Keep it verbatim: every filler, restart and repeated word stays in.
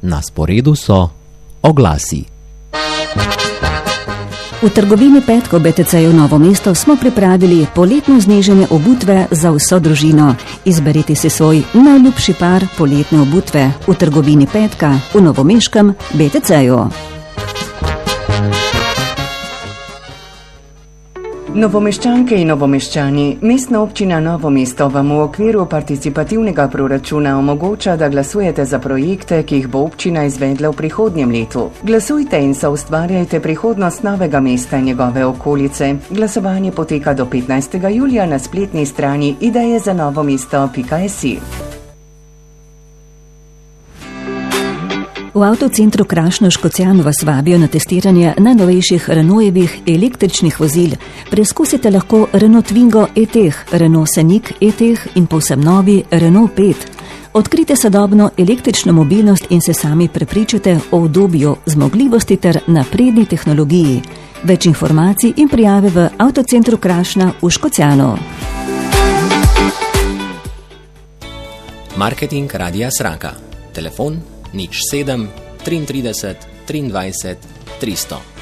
Na sporedu so oglasi. V trgovini Petko B T C-ju Novo mesto smo pripravili poletno zneženje obutve za vso družino. Izberite si svoj najljubši par poletne obutve v trgovini Petka v novomeškem B T C-ju. Novomeščanke in novomeščani, Mestna občina Novo mesto vam v okviru participativnega proračuna omogoča, da glasujete za projekte, ki jih bo občina izvedla v prihodnjem letu. Glasujte in soustvarjajte prihodnost Novega mesta in njegove okolice. Glasovanje poteka do petnajstega julija na spletni strani ideje za novo mesto pika si. V avtocentru Krašno-Škocjan vas vabijo na testiranje najnovejših Renaultjevih električnih vozil. Preizkusite lahko Renault Twingo E-Tech, Renault Scenic E-Tech in povsem novi Renault pet. Odkrite sodobno električno mobilnost in se sami prepričate o udobju, zmogljivosti ter napredni tehnologiji. Več informacij in prijave v avtocentru Krašna v Škocjanu. Marketing Radia Sraka. Telefon nič sedem trideset triindvajset trideset tristo.